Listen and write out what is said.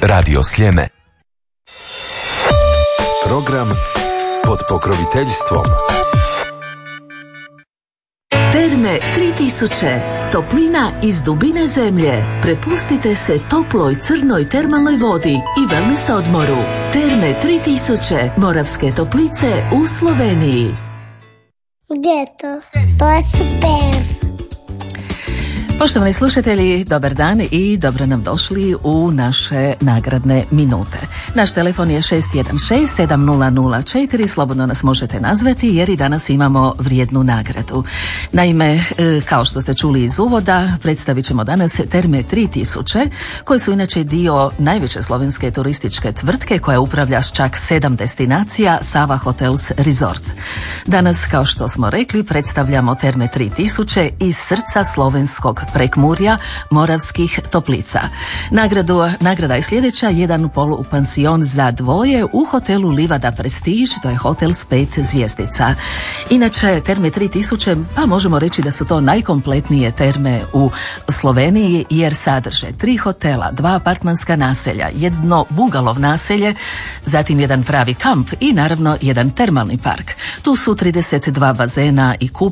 Radio Sljeme. Program pod pokroviteljstvom Terme 3000. Toplina iz dubine zemlje. Prepustite se toploj crnoj termalnoj vodi i wellness odmoru. Terme 3000. Moravske Toplice u Sloveniji. Gdje je to? To je super. Poštovani slušatelji, dobar dan i dobro nam došli u naše nagradne minute. Naš telefon je 616-7004, slobodno nas možete nazvati jer i danas imamo vrijednu nagradu. Naime, kao što ste čuli iz uvoda, predstavit ćemo danas Terme 3000, koje su inače dio najveće slovenske turističke tvrtke koja upravlja s čak 7 destinacija, Sava Hotels Resort. Danas, kao što smo rekli, predstavljamo Terme 3000 iz srca slovenskog Prekmurja, Moravskih Toplica. Nagrada je sljedeća, jedan polupansion za dvoje u hotelu Livada Prestige, to je hotel s 5 zvjezdica. Inače, Terme 3000, pa možemo reći da su to najkompletnije terme u Sloveniji jer sadrže 3 hotela, 2 apartmanska naselja, jedno bungalov naselje, zatim jedan pravi kamp i naravno jedan termalni park. Tu su 32 bazena i